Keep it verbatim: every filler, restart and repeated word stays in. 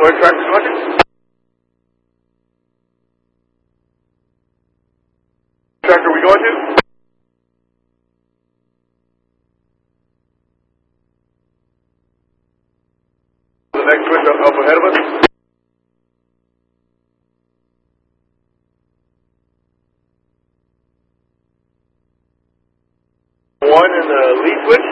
Where track are we going to? Track are we going to? The next switch up, up ahead of us. One in the lead switch.